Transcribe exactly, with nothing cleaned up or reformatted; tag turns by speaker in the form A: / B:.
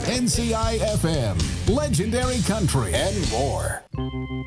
A: N C I F M, Legendary Country, and more.